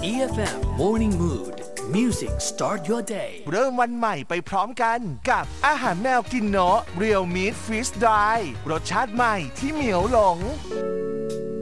EFM Morning Mood Music Start Your Day เริ่มวันใหม่ไปพร้อมกันกับอาหารแมวกินเนาะ Real Meat Freeze Dry รสชาติใหม่ที่เหมียวหลง